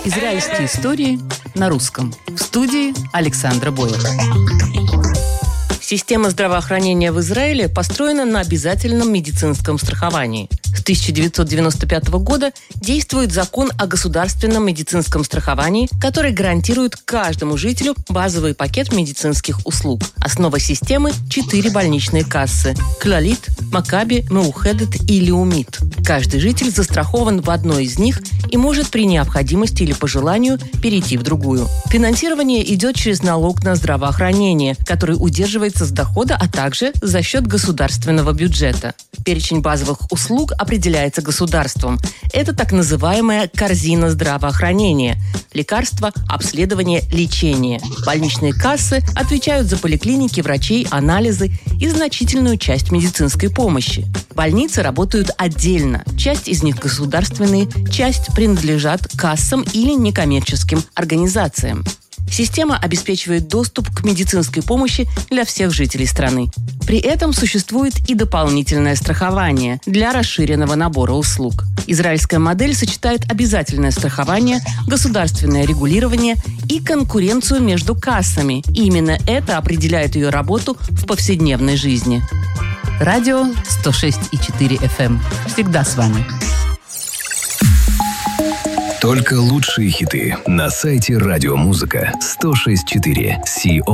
Израильские истории на русском. В студии Александра Бойер. Система здравоохранения в Израиле построена на обязательном медицинском страховании. С 1995 года действует закон о государственном медицинском страховании, который гарантирует каждому жителю базовый пакет медицинских услуг. Основа системы – 4 больничные кассы – Клалит, Макаби, Меухедет и Леумит. Каждый житель застрахован в одной из них и может при необходимости или по желанию перейти в другую. Финансирование идет через налог на здравоохранение, который удерживается с дохода, а также за счет государственного бюджета. Перечень базовых услуг определяется государством. Это так называемая корзина здравоохранения – лекарства, обследование, лечение. Больничные кассы отвечают за поликлиники, врачей, анализы и значительную часть медицинской помощи. Больницы работают отдельно. Часть из них государственные, часть принадлежат кассам или некоммерческим организациям. Система обеспечивает доступ к медицинской помощи для всех жителей страны. При этом существует и дополнительное страхование для расширенного набора услуг. Израильская модель сочетает обязательное страхование, государственное регулирование и конкуренцию между кассами. И именно это определяет ее работу в повседневной жизни. Радио 106,4 FM. Всегда с вами. Только лучшие хиты на сайте радиомузыка 106.4 CO.